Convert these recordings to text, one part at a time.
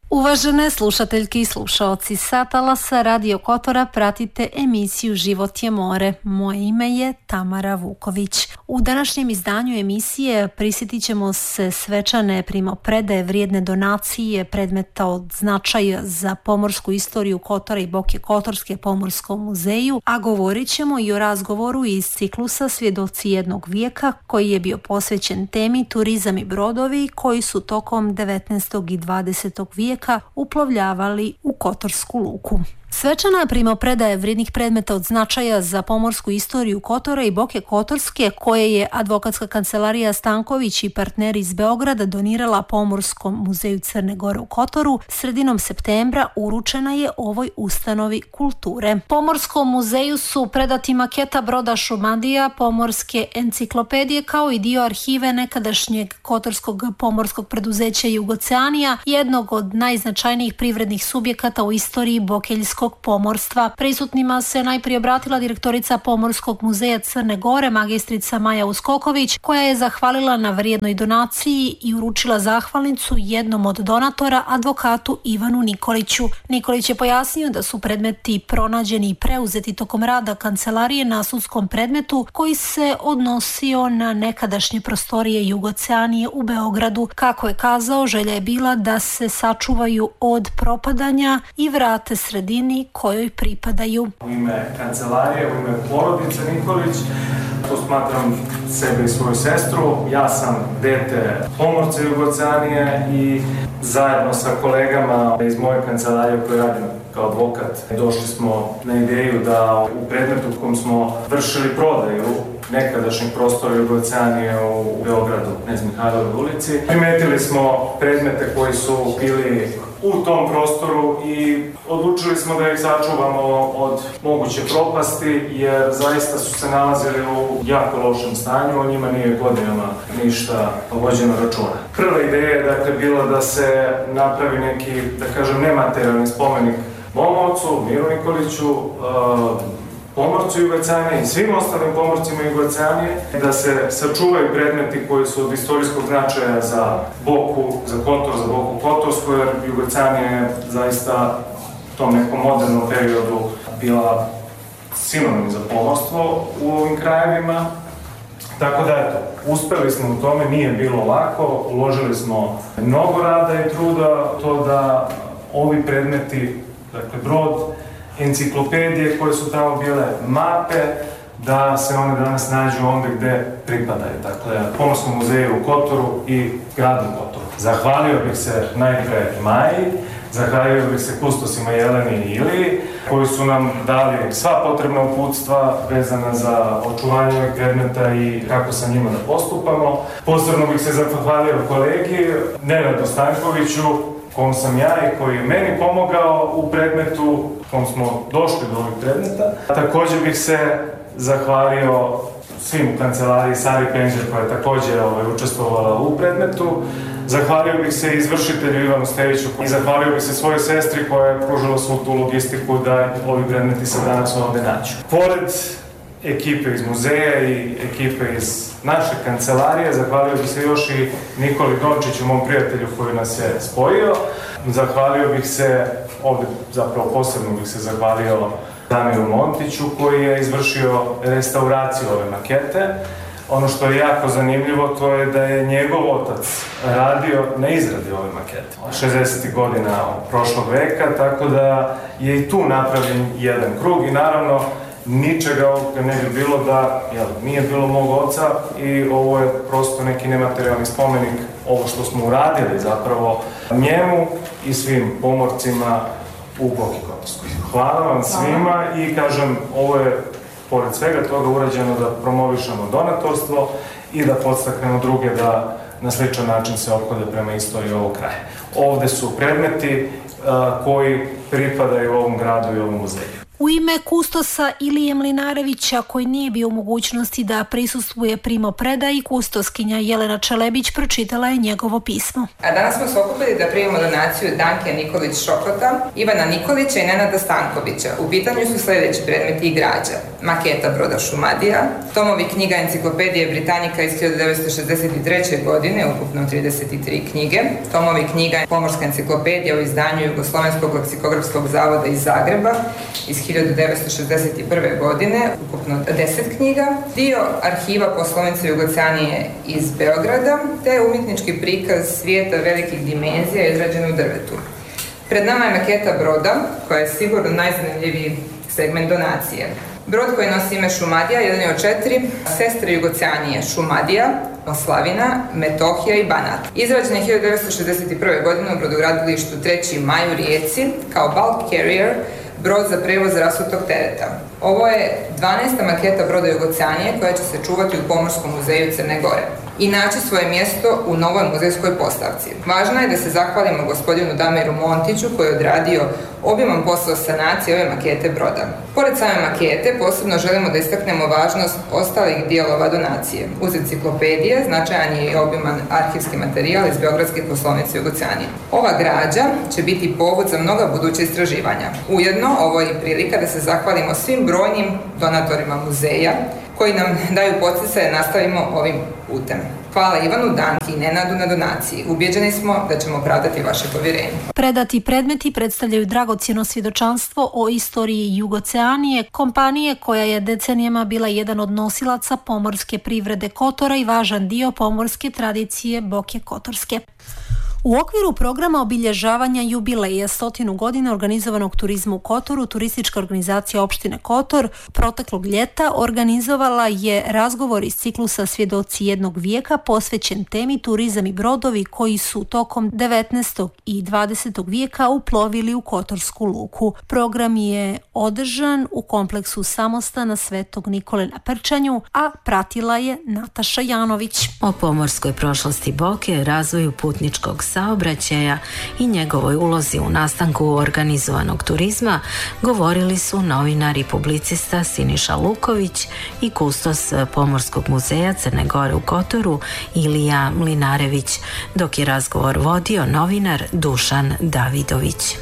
Uvažene slušateljke i slušaoci, sa talasa Radio Kotora pratite emisiju Život je more. Moje ime je Tamara Vuković. U današnjem izdanju emisije prisjetit ćemo se svečane primopredaje vrijedne donacije predmeta od značaja za pomorsku istoriju Kotora i Boke Kotorske Pomorskom muzeju, a govorit ćemo i o razgovoru iz ciklusa Svjedoci jednog vijeka koji je bio posvećen temi turizam i brodovi koji su tokom 19. i 20. vijeka uplovljavali u Kotorsku luku. Svečana primopredaja vrijednih predmeta od značaja za pomorsku istoriju Kotora i Boke Kotorske, koje je advokatska kancelarija Stanković i partneri iz Beograda donirala Pomorskom muzeju Crne Gore u Kotoru, sredinom septembra uručena je ovoj ustanovi kulture. Pomorskom muzeju su predati maketa broda Šumadija, pomorske enciklopedije kao i dio arhive nekadašnjeg kotorskog pomorskog preduzeća Jugoceanija, jednog od najznačajnijih privrednih subjekata u istoriji bokeljskog pomorstva. Prisutnima se najprije obratila direktorica Pomorskog muzeja Crne Gore, magistrica Maja Uskoković, koja je zahvalila na vrijednoj donaciji i uručila zahvalnicu jednom od donatora, advokatu Ivanu Nikoliću. Nikolić je pojasnio da su predmeti pronađeni i preuzeti tokom rada kancelarije na sudskom predmetu koji se odnosio na nekadašnje prostorije Jugoceanije u Beogradu. Kako je kazao, želja je bila da se sačuvaju od propadanja i vrate sredini kojoj pripadaju. U ime kancelarije, u ime porodice Nikolić, to smatram sebe i svoju sestru. Ja sam dete pomorca Jugoceanije i zajedno sa kolegama iz moje kancelarije koje radim kao advokat došli smo na ideju da u predmetu u kom smo vršili prodaju nekadašnjih prostora Jugoceanije u Beogradu, Knez Mihajlovoj ulici, primetili smo predmete koji su bili u tom prostoru i odlučili smo da ih sačuvamo od moguće propasti, jer zaista su se nalazili u jako lošem stanju, o njima nije godinama ništa vođeno računa. Prva ideja je dakle bila da se napravi neki, da kažem, nematerijalni spomenik Momovcu, Miru Nikoliću, pomorcu Jugoceanije i svim ostalim pomorcima Jugoceanije, da se sačuvaju predmeti koji su od istorijskog značaja za Boku, za Kotor, za Boku Kotorsku, jer Jugoceanija je zaista u tom nekom modernom periodu bila sinonim za pomorstvo u ovim krajevima. Tako da eto, uspeli smo u tome, nije bilo lako, uložili smo mnogo rada i truda to da ovi predmeti, dakle brod, enciklopedije koje su tamo bile, mape, da se one danas nađu onda gde pripadaju. Dakle, Pomorskom muzeju u Kotoru i gradu Kotoru. Zahvalio bih se najpre Maji, zahvalio bih se kustosima Jeleni i Iliji, koji su nam dali sva potrebna uputstva vezana za očuvanje ovih predmeta i kako sa njima da postupamo. Posebno bih se zahvalio kolegi Nenadu Stankoviću, kom sam ja i koji je meni pomogao u predmetu, kom smo došli do ovih predmeta. Također bih se zahvalio svim u kancelariji Sari Penđer, koja je također učestvovala u predmetu. Zahvalio bih se izvršitelju Ivanu Steviću i zahvalio bih se svojoj sestri koja je pružila svu tu logistiku da ovi predmeti se danas ovdje nađu. Pored ekipe iz muzeja i ekipe iz naše kancelarije, zahvalio bih se još i Nikoli Dončiću, mom prijatelju koji nas je spojio. Zahvalio bih se, ovdje zapravo posebno bih se zahvalio Damiru Montiću koji je izvršio restauraciju ove makete. Ono što je jako zanimljivo to je da je njegov otac radio na izradi ove makete 60. godina prošlog veka, tako da je i tu napravljen jedan krug i naravno ničega ovdje ne bi bilo da nije bilo mog oca i ovo je prosto neki nematerijalni spomenik, ovo što smo uradili zapravo njemu i svim pomorcima u Boki Kotorskoj. Hvala vam svima i kažem, ovo je pored svega toga urađeno da promovišemo donatorstvo i da podstaknemo druge da na sličan način se ophode prema istoriji ovog kraja. Ovdje su predmeti koji pripadaju ovom gradu i ovom muzeju. U ime kustosa Ilije Mlinarevića, koji nije bio u mogućnosti da prisustvuje primopredaji, kustoskinja Jelena Čelebić pročitala je njegovo pismo. A danas smo se okupili da primimo donaciju Danke Nikolić-Šokota, Ivana Nikolića i Nenada Stankovića. U pitanju su sljedeći predmeti i građa: maketa broda Šumadija, tomovi knjiga Enciklopedije Britannica iz 1963. godine, ukupno 33 knjige, tomovi knjiga Pomorska enciklopedija u izdanju Jugoslovenskog leksikografskog zavoda iz Zagreba iz 1961. godine, ukupno 10 knjiga, dio arhiva poslovnice Jugoceanije iz Beograda, te umjetnički prikaz svijeta velikih dimenzija izrađen u drvetu. Pred nama je maketa broda, koja je sigurno najzanimljiviji segment donacije. Brod koji nosi ime Šumadija, jedan je od 4 sestre Jugoceanije: Šumadija, Oslavina, Metohija i Banat. Izrađen je 1961. godine u brodogradilištu 3. maj u Rijeci kao bulk carrier, brod za prevoz rasutog tereta. Ovo je 12. maketa broda Jugoceanije koja će se čuvati u Pomorskom muzeju Crne Gore i naći svoje mjesto u novoj muzejskoj postavci. Važno je da se zahvalimo gospodinu Damiru Montiću koji je odradio obiman posao sanacije ove makete broda. Pored same makete posebno želimo da istaknemo važnost ostalih dijelova donacije. Uz enciklopedije značajan je i obiman arhivski materijal iz Beogradske poslovnice Jugoceanije. Ova građa će biti povod za mnoga buduća istraživanja. Ujedno, ovo je i prilika da se zahvalimo svim brojnim donatorima muzeja koji nam daju poticaje da nastavimo ovim putem. Hvala Ivanu, Danki i Nenadu na donaciji. Ubjeđeni smo da ćemo opravdati vaše povjerenje. Predati predmeti predstavljaju dragocjeno svjedočanstvo o istoriji Jugoceanije, kompanije koja je decenijama bila jedan od nosilaca pomorske privrede Kotora i važan dio pomorske tradicije Boke Kotorske. U okviru programa obilježavanja jubileja 100 godina organizovanog turizma u Kotoru, turistička organizacija opštine Kotor proteklog ljeta organizovala je razgovor iz ciklusa Svjedoci jednog vijeka posvećen temi turizam i brodovi koji su tokom 19. i 20. vijeka uplovili u Kotorsku luku. Program je održan u kompleksu samostana Svetog Nikole na Prčanju, a pratila je Nataša Janović. O pomorskoj prošlosti Boke, razvoju putničkog saobraćaja i njegovoj ulozi u nastanku organizovanog turizma govorili su novinar i publicista Siniša Luković i kustos Pomorskog muzeja Crne Gore u Kotoru Ilija Mlinarević, dok je razgovor vodio novinar Dušan Davidović.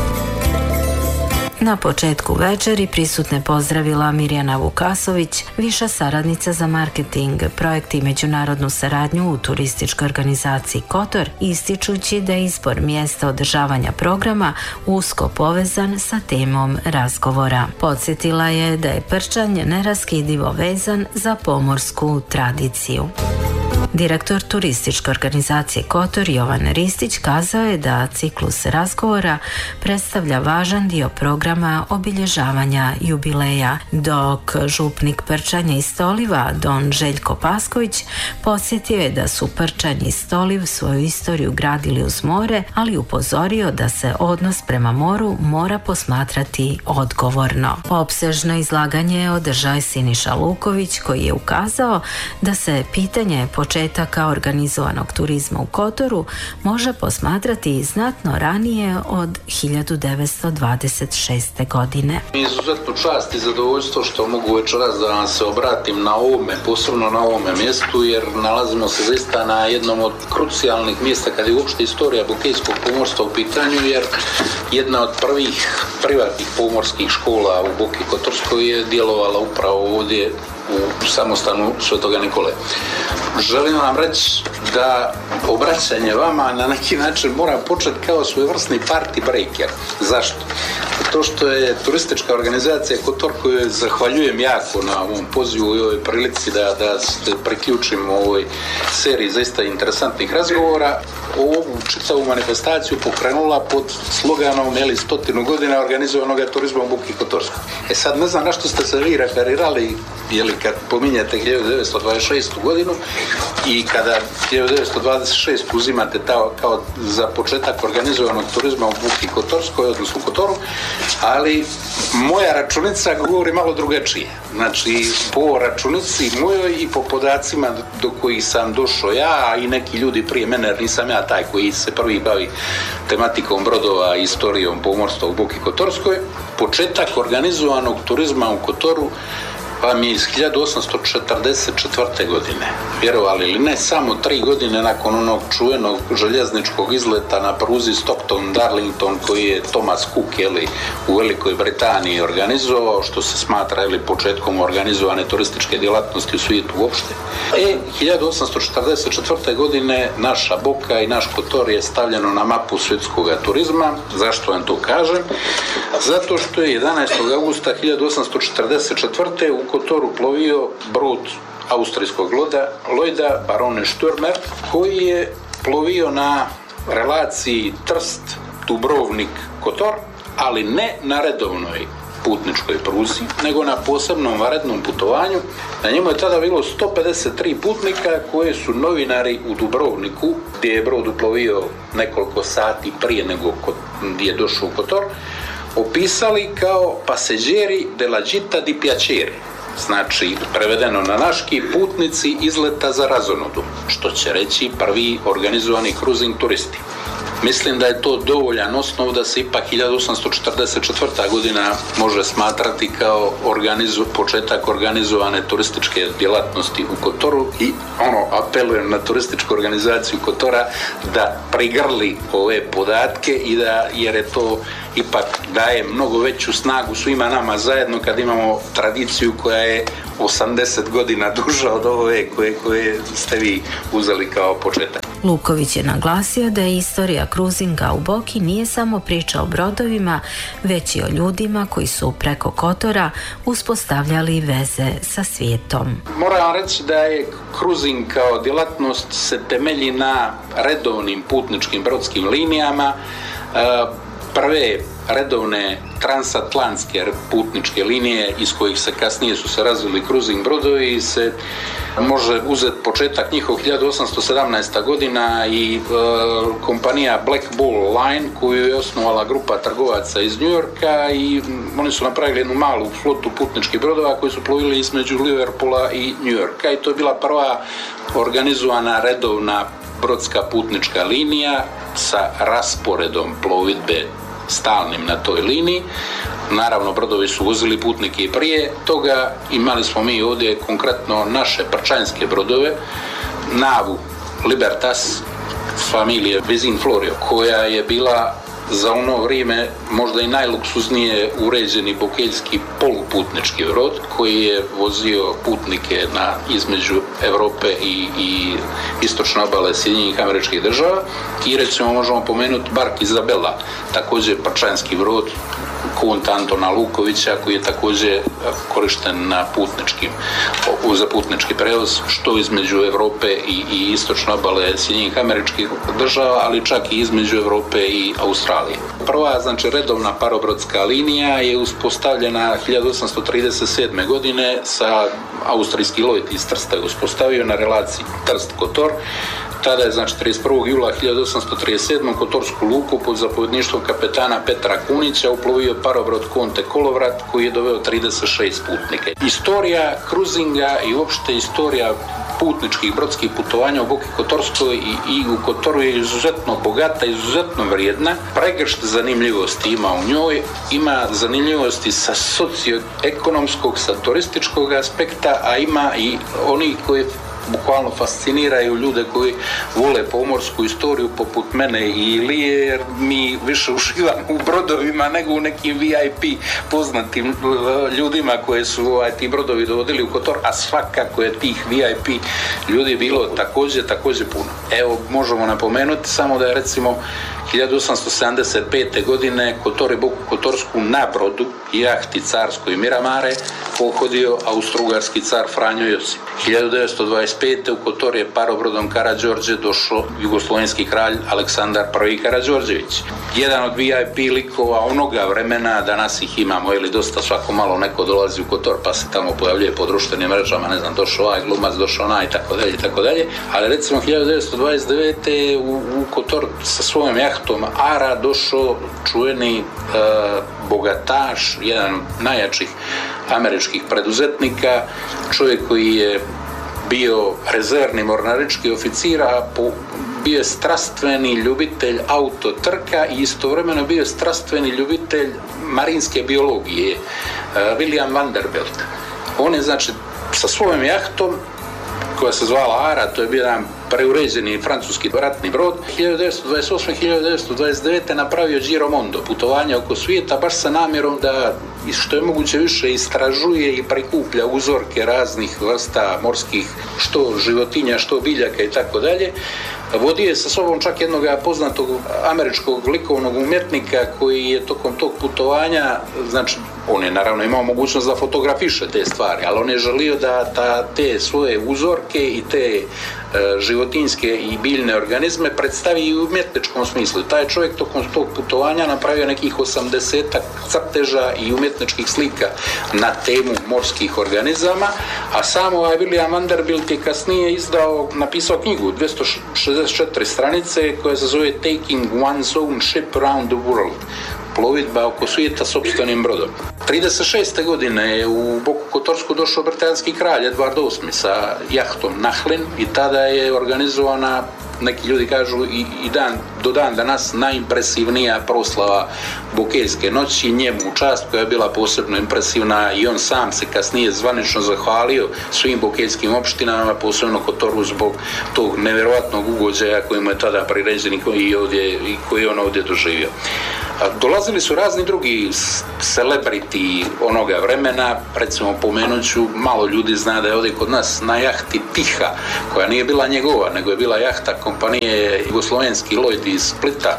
Na početku večeri prisutne pozdravila Mirjana Vukasović, viša saradnica za marketing, projekt i međunarodnu saradnju u turističkoj organizaciji Kotor, ističući da je izbor mjesta održavanja programa usko povezan sa temom razgovora. Podsjetila je da je Prčanj neraskidivo vezan za pomorsku tradiciju. Direktor turističke organizacije Kotor Jovan Ristić kazao je da ciklus razgovora predstavlja važan dio programa obilježavanja jubileja, dok župnik Prčanja i Stoliva Don Željko Pasković podsjetio je da su Prčanj i Stoliv svoju istoriju gradili uz more, ali upozorio da se odnos prema moru mora posmatrati odgovorno. Opsežno izlaganje održao je Siniša Luković koji je ukazao da se pitanje početka organizovanog turizma u Kotoru može posmatrati znatno ranije od 1926. godine. Izuzetno čast i zadovoljstvo što mogu večeras da vam se obratim na ovome, posebno na ovome mjestu, jer nalazimo se zaista na jednom od krucijalnih mjesta kad je uopšte istorija bokejskog pomorstva u pitanju, jer jedna od prvih privatnih pomorskih škola u Boki Kotorskoj je djelovala upravo ovdje u samostanu Svetoga Nikole. Želim vam reći da obraćanje vama na neki način mora početi kao svojevrsni party breaker. Zašto? To što je turistička organizacija Kotor, koju zahvaljujem jako na ovom pozivu i ovoj prilici da se priključim u ovoj seriji zaista interesantnih razgovora, ovu čitavu manifestaciju pokrenula pod sloganom 100 godina organizovanog turizma u Boki Kotorskoj. Sad ne znam na što ste se vi referirali, kad pominjate 1926. godinu i kada 1926 uzimate kao za početak organizovanog turizma u Boki Kotorskoj, odnosno u Kotoru, ali moja računica govori malo drugačije. Znači, po računici mojoj i po podacima do kojih sam došao ja i neki ljudi prije mene, jer nisam ja taj koji se prvi bavi tematikom brodova i istorijom pomorstva u Boki Kotorskoj, početak organizovanog turizma u Kotoru vam je iz 1844. godine. Vjerovali ili ne, samo 3 godine nakon onog čuvenog željezničkog izleta na pruzi Stockton-Darlington koji je Thomas Cook u Velikoj Britaniji organizovao, što se smatra početkom organizovane turističke djelatnosti u svijetu uopšte. 1844. godine naša Boka i naš Kotor je stavljeno na mapu svjetskog turizma. Zašto vam to kažem? Zato što je 11. augusta 1844. u Kotoru plovio brod austrijskog Lloyda, barone Stürmer, koji je plovio na relaciji Trst-Dubrovnik-Kotor, ali ne na redovnoj putničkoj pruzi, nego na posebnom vanrednom putovanju. Na njemu je tada bilo 153 putnika koje su novinari u Dubrovniku, gdje je brod uplovio nekoliko sati prije nego gdje je došao u Kotor, opisali kao passeggeri della gita di piacere, znači prevedeno na naški putnici izleta za razonodu, što će reći prvi organizovani cruising turisti. Mislim da je to dovoljan osnov da se ipak 1844. godina može smatrati kao početak organizovane turističke djelatnosti u Kotoru i apelujem na turističku organizaciju Kotora da prigrli ove podatke i jer je to ipak daje mnogo veću snagu svima nama zajedno kad imamo tradiciju koja je 80 godina duža od ove koje ste vi uzeli kao početak. Luković je naglasio da je istorija kruzinga u Boki nije samo priča o brodovima, već i o ljudima koji su preko Kotora uspostavljali veze sa svijetom. Moram reći da je kruzing kao djelatnost se temelji na redovnim putničkim brodskim linijama. Prve redovne transatlantske putničke linije iz kojih se kasnije su se razvili cruising brodovi se može uzeti početak njihov 1817. godina i kompanija Black Bull Line koju je osnovala grupa trgovaca iz New Yorka i oni su napravili jednu malu flotu putničkih brodova koji su plovili između Liverpoola i New Yorka i to je bila prva organizovana redovna brodska putnička linija sa rasporedom plovidbe stalnim na toj liniji. Naravno, brodovi su vozili putnike i prije toga. Imali smo mi ovdje konkretno naše prčanjske brodove, Navu Libertas familije Vezin Florio, koja je bila za ono vrijeme možda i najluksuznije uređeni bokeljski poluputnički brod koji je vozio putnike između Europe i istočne obale Sjedinjenih Američkih Država i recimo možemo pomenuti Bark Izabela, također prčanski brod Kont Antona Lukovića koji je također korišten za putnički prevoz što između Europe i istočne obale Sjedinjenih Američkih Država, ali čak i između Europe i Australije. Prva, znači redovna parobrodska linija je uspostavljena 1837. godine sa austrijski Lloyd iz Trsta je uspostavio na relaciji Trst-Kotor. Tada je, znači, 31. jula 1837. Kotorsku luku pod zapovjedništvom kapetana Petra Kunića uplovio parobrod Conte Kolovrat koji je doveo 36 putnika. Istorija kruzinga i uopšte istorija putničkih brodskih putovanja u Boki Kotorskoj i u Kotoru je izuzetno bogata, izuzetno vrijedna. Pregršt zanimljivosti ima u njoj, ima zanimljivosti sa socioekonomskog, sa turističkog aspekta, a ima i oni koji bukvalno fasciniraju ljude koji vole pomorsku istoriju poput mene i Ilije, jer mi više uživamo u brodovima nego u nekim VIP poznatim ljudima koje su ti brodovi dovodili u Kotor, a svakako je tih VIP ljudi bilo također puno. Evo, možemo napomenuti samo da je recimo 1875. godine Kotor i Boku Kotorsku na brodu jahti carskoj Miramare pohodio austrougarski car Franjo Josip. 1925. u Kotor je parobrodom Karađorđe došao jugoslovenski kralj Aleksandar I. Karađorđević. Jedan od VIP likova onoga vremena, danas ih imamo dosta, svako malo neko dolazi u Kotor pa se tamo pojavljuje po društvenim mrežama, ne znam, došao ovaj glumac, došao onaj, tako dalje, ali recimo 1929. u Kotor sa svojom jahtom jahtom Ara došao čuveni bogataš, jedan najjačih američkih preduzetnika, čovjek koji je bio rezervni mornarički oficir, a bio je strastveni ljubitelj autotrka i istovremeno bio je strastveni ljubitelj marinske biologije, William Vanderbilt. On je znači sa svojom jahtom koja se zvala Ara, to je bio jedan preuređeni francuski ratni brod, 1928-1929. napravio Giromondo, putovanje oko svijeta, baš sa namjerom da što je moguće više istražuje i prikuplja uzorke raznih vrsta morskih, što životinja, što biljaka i tako dalje. Vodio je sa sobom čak jednog poznatog američkog likovnog umjetnika koji je tokom tog putovanja, znači on je naravno imao mogućnost da fotografiše te stvari, ali on je želio da te svoje uzorke i te životinjske i biljne organizme predstavi i u umjetničkom smislu. Taj čovjek tokom tog putovanja napravio nekih 80 crteža i umjetničkih slika na temu morskih organizama, a samo William Vanderbilt je kasnije napisao knjigu 264 stranice koja se zove Taking One's Own Ship Around the World, plovidba oko svijeta sopstvenim brodom. 36. godine je u Boku Kotorsku došao britanski kralj Edward VIII sa jahtom Nahlin i tada je organizovana, neki ljudi kažu do dan danas, najimpresivnija proslava Bokejske noći, njemu u čast, koja je bila posebno impresivna, i on sam se kasnije zvanično zahvalio svim bokejskim opštinama, posebno Kotoru, zbog tog nevjerojatnog ugođaja koji mu je tada priređen i koji on ovdje doživio. Dolazili su razni drugi celebrity onoga vremena, recimo pomenut ću, malo ljudi zna da je ovdje kod nas na jahti Tiha, koja nije bila njegova, nego je bila jahta kompanije jugoslovenski Lloyd iz Splita,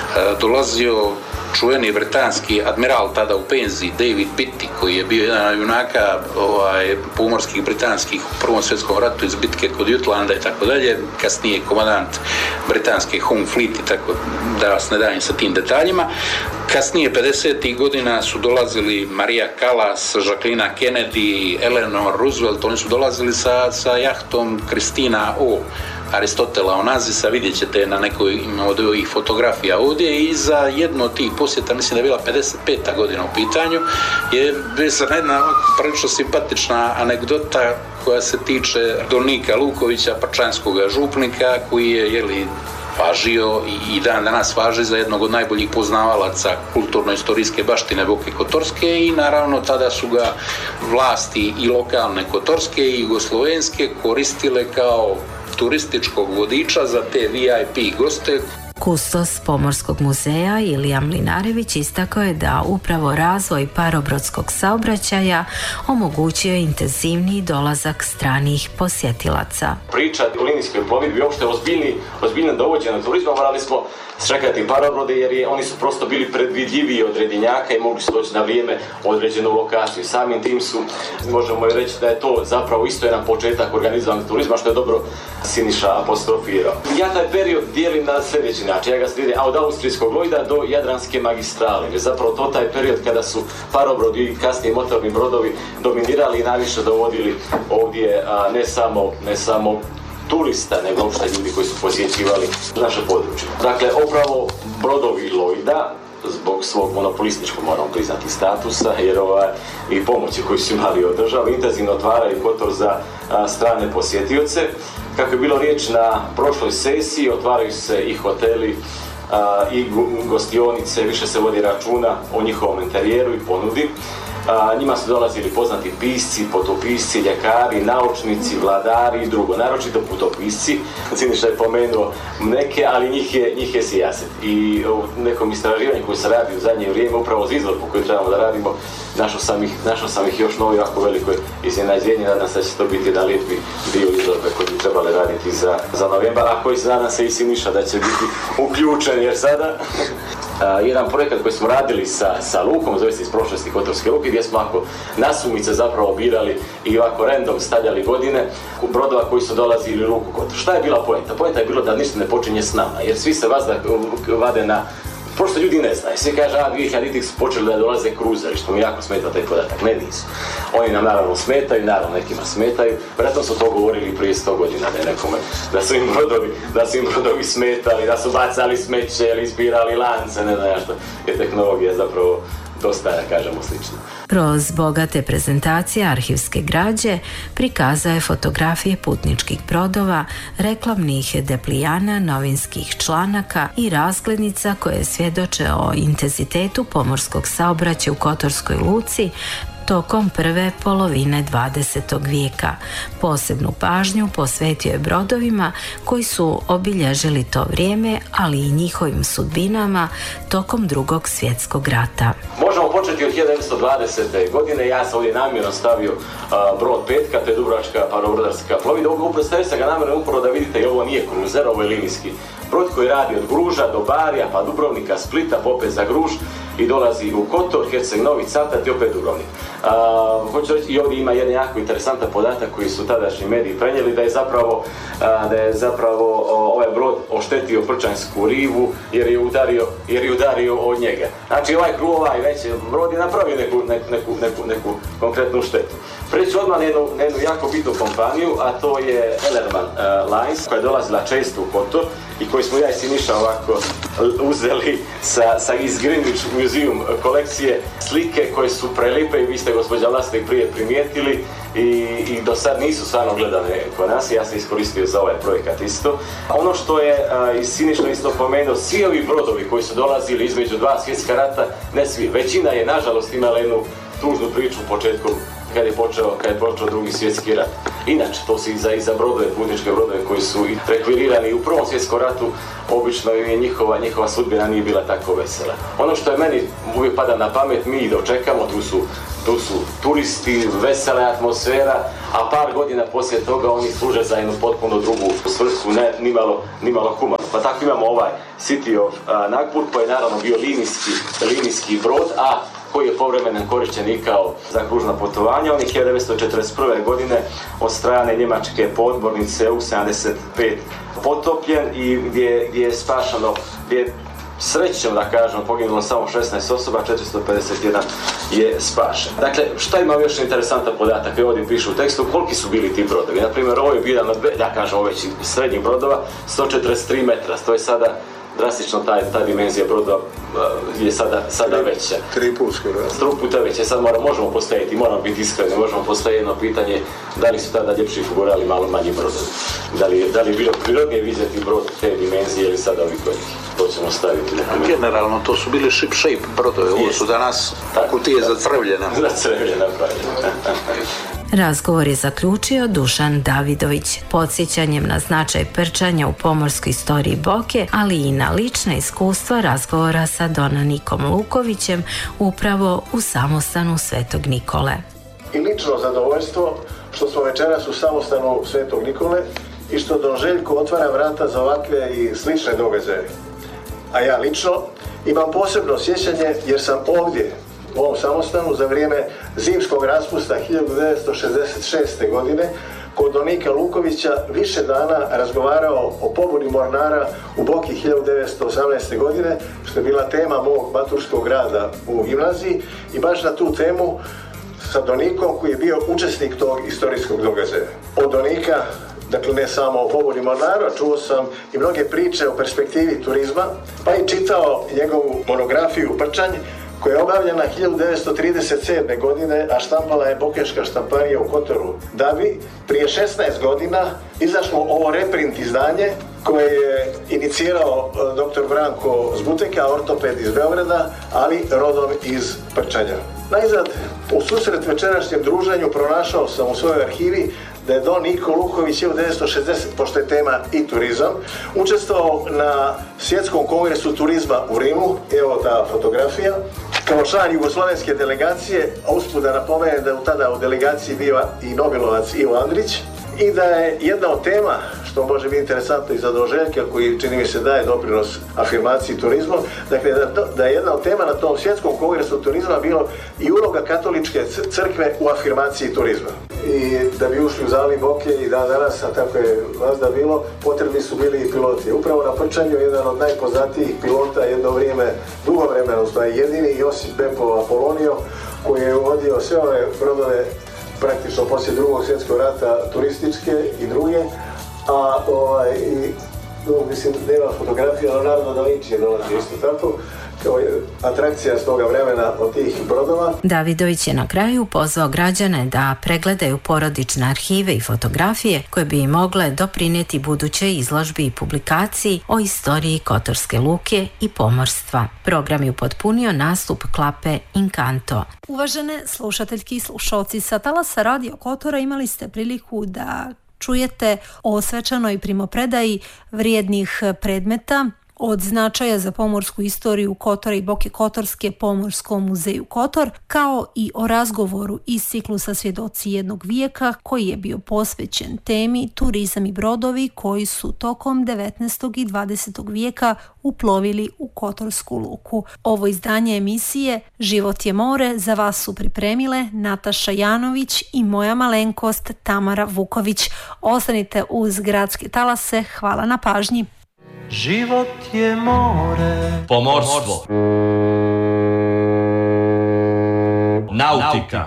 dolazio čuveni britanski admiral tada u penziji David Beatty, koji je bio jedan od junaka pomorskih britanskih u Prvom svjetskom ratu iz bitke kod Jutlanda i tako dalje, kasnije komandant britanske Home Fleet i tako, da vas ne dajem sa tim detaljima. Kasnije 50. godina su dolazili Maria Callas, Jacqueline Kennedy, Eleanor Roosevelt, oni su dolazili sa jahtom Kristina O. Aristotela Onazisa, vidjet ćete na nekoj od ovih fotografija ovdje, i za jedno od tih posjeta, mislim da je bila 55. godina u pitanju, je jedna prilično simpatična anegdota koja se tiče Donika Lukovića, pačanskog župnika, koji je važio i dan danas važi za jednog od najboljih poznavalaca kulturno-istorijske baštine Boke Kotorske, i naravno tada su ga vlasti i lokalne kotorske i jugoslovenske koristile kao turističkog vodiča za te VIP goste. Kustos Pomorskog muzeja Ilija Mlinarević istakao je da upravo razvoj parobrodskog saobraćaja omogućio intenzivniji dolazak stranih posjetilaca. Priča o linijskoj plovidbi uopšte ozbiljno dovođena turizma, morali smo čekati parobrode jer oni su prosto bili predvidljiviji od redinjaka i mogli su doći na vrijeme određenu lokaciju. Samim tim možemo reći da je to zapravo isto jedan početak organizovanog turizma, što je dobro Siniša apostrofirao. Ja taj period dijelim na sljedeći način. Ja ga slijedim od austrijskog Lloyda do Jadranske magistrale. Jer zapravo to taj period kada su parobrodi i kasnije motorni brodovi dominirali i najviše dovodili ovdje ne samo turista, nego uopšte ljudi koji su posjećivali naše područje. Dakle, upravo brodovi Lloyda, zbog svog monopolističkog, moram priznati, statusa, jer i pomoći koju su imali od države, intenzivno otvaraju Kotor za strane posjetioce. Kako je bilo riječ na prošloj sesiji, otvaraju se i hoteli i gostionice, više se vodi računa o njihovom interijeru i ponudi. Njima su dolazili poznati pisci, potopisci, ljekari, naučnici, vladari i drugo, naročito putopisci. Siniša je pomenuo neke, ali njih je sijaset. I u nekom istraživanju koji se radi u zadnje vrijeme, upravo za izložbu koju trebamo da radimo, našao sam ih još novo jako veliko iznenađenje. Nadam se da će to biti jedan lijepi dio izložbe koji bi trebali raditi za novembar, a koji se nadam se i Siniša da će biti uključen, jer sada jedan projekat koji smo radili sa lukom, zove se iz prošlosti Kotorske luke, gdje smo nasumice zapravo birali i ovako random stavljali godine u brodova koji su dolazili u luku Kotor. Šta je bila poenta? Poenta je bilo da ništa ne počinje s nama, jer svi se vade na pošto ljudi ne znaju, svi kaže, 2000 su počeli da dolaze kruzeri, što mi jako smeta taj podatak, ne nisu. Oni nam naravno smetaju, naravno nekima smetaju, vjerojatno su to govorili prije 100 godina, ne nekome, da su im brodovi smetali, da su bacali smeće ili izbirali lance, ne znam što, jer tehnologija je zapravo dosta, da kažemo, slično. Kroz bogate prezentacije arhivske građe prikazao je fotografije putničkih brodova, reklamnih deplijana, novinskih članaka i razglednica koje svjedoče o intenzitetu pomorskog saobraćaja u Kotorskoj luci tokom prve polovine 20. vijeka. Posebnu pažnju posvetio je brodovima koji su obilježili to vrijeme, ali i njihovim sudbinama tokom Drugog svjetskog rata. Možemo početi od 1920. godine. Ja sam ovdje namjerno stavio brod Petka, to je Dubrovačka parobrodarska plovidba. Upravo stavio sam ga namjerno upravo da vidite i ovo nije kruzer, ovo je linijski brod koji radi od Gruža do Barija, pa Dubrovnika, Splita, opet za Gruž i dolazi u Kotor, Herceg Novi, Cavtat i opet Dubrovnik. Hoću reći, i ovdje ima jedan jako interesantan podatak koji su tadašnji mediji prenijeli, da je zapravo ovaj brod oštetio Prčanjsku rivu jer je udario od njega. Znači ovaj već brod je napravio neku konkretnu štetu. Preći odmah na jednu jako bitnu kompaniju, a to je Ellerman Lines, koja je dolazila često u Kotor i koji smo ja i Siniša ovako uzeli sa iz Greenwich Museum kolekcije slike koje su prelipe i vi ste, gospođa Vlasta, i prije primijetili i do sad nisu stvarno gledane kod nas. Ja sam iskoristio za ovaj projekat isto. Ono što je i Siniša isto pomenuo, svi ovi brodovi koji su dolazili između dva svjetska rata, ne svi, većina je nažalost imala jednu tužnu priču početkom kad je počeo Drugi svjetski rat. Inače, to su i za brodove, putničke brodove koji su rekvirirani u Prvom svjetskom ratu, obično je njihova sudbina nije bila tako vesela. Ono što je meni uvijek pada na pamet, mi ih dočekamo, tu su turisti, vesela atmosfera, a par godina poslije toga oni služe za jednu potpuno drugu svrhu, nimalo humano. Pa tako imamo ovaj City of Nagpur, koji je naravno bio linijski brod, a koji je povremeno korišten i kao za kružna putovanja. On je 1941. godine od strane njemačke podmornice U-75 potopljen i gdje je spašeno, gdje je srećom, da kažem, poginulo samo 16 osoba, 451 je spašen. Dakle, šta ima još interesantan podatak? Ovdje piše u tekstu koliki su bili ti brodovi. Naprimjer, ovo je bio jedan od, da kažem, već srednjih brodova, 143 metra, to je sada drastično ta dimenzija broda je sada veća. 3 puta veća. Sad možemo postaviti, moramo biti iskreni, možemo postaviti jedno pitanje, da li su tada ljepši figurali malo manji brodovi. Da li je bilo prirodnije vidjeti brod te dimenzije ili sada ovi koji to ćemo staviti. Generalno to su bili ship shape brodovi, ovo su danas kutije zacrvljena. Zacrvljena, pravilno. Razgovor je zaključio Dušan Davidović, podsjećanjem na značaj prčanja u pomorskoj istoriji Boke, ali i na lična iskustva razgovora sa Donanikom Lukovićem upravo u samostanu Svetog Nikole. I lično zadovoljstvo što smo večeras u samostanu Svetog Nikole i što Don Željko otvara vrata za ovakve i slične događaje. A ja lično imam posebno sjećanje jer sam ovdje u ovom samostanu za vrijeme zimskog raspusta 1966. godine kod Donika Lukovića više dana razgovarao o pobuni mornara u Boki 1918. godine, što je bila tema mog maturskog rada u gimnaziji, i baš na tu temu sa Donikom koji je bio učesnik tog istorijskog događaja. Od Donika, dakle ne samo o pobuni mornara, čuo sam i mnoge priče o perspektivi turizma, pa i čitao njegovu monografiju Prčanj, koja je obavljena 1937. godine, a štampala je Bokeška štamparija u Kotoru, da bi prije 16 godina izašlo ovo reprint izdanje koje je inicirao dr. Branko Zbuteka, ortoped iz Beograda, ali rodom iz Prčanja. Najzad, u susret večerašnjem druženju pronašao sam u svojoj arhivi da je Don Niko Luković 1960, pošto je tema i turizam, učestvovao na Svjetskom kongresu turizma u Rimu, evo ta fotografija, kao član jugoslovenske delegacije, a usput da napomenem da je tada u delegaciji bio i Nobelovac Ivo Andrić, i da je jedna od tema, što može biti interesantno i za Don Željka, koji čini mi se daje doprinos afirmaciji turizma, dakle da je jedna od tema na tom Svjetskom kongresu turizma bilo i uloga katoličke crkve u afirmaciji turizma. i da bi ušli u zaliv Boke i danas, a tako je vazda bilo, potrebni su bili i piloti. Upravo na Prčanju jedan od najpoznatijih pilota jedno vrijeme, dugo vremena, ustaje jedini Josip Bepov Apolonio, koji je uvodio sve ove brodove praktično poslije drugog svjetskog rata, turističke i druge, mislim, nema fotografija, Leonardo da Vinci je dolazi isto tako, kao atrakcija s toga vremena od tih brodova. Davidović je na kraju pozvao građane da pregledaju porodične arhive i fotografije koje bi im mogle doprinijeti budućoj izložbi i publikaciji o istoriji Kotorske luke i pomorstva. Program je upotpunio nastup klape Inkanto. Uvažene slušateljki i slušalci, sa talasa Radio Kotora imali ste priliku da čujete o svečanoj primopredaji vrijednih predmeta od značaja za pomorsku istoriju Kotora i Boke Kotorske Pomorskom muzeju Kotor, kao i o razgovoru iz ciklusa Svjedoci jednog vijeka koji je bio posvećen temi turizam i brodovi koji su tokom 19. i 20. vijeka uplovili u Kotorsku luku. Ovo izdanje emisije Život je more za vas su pripremile Nataša Janović i moja malenkost Tamara Vuković. Ostanite uz Gradske talase. Hvala na pažnji. Život je more. Pomorstvo. Nautika.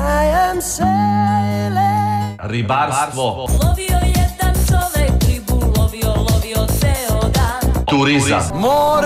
Ribarstvo. Lovio jedan čovek ribu, lovio ceo dan. Turizam.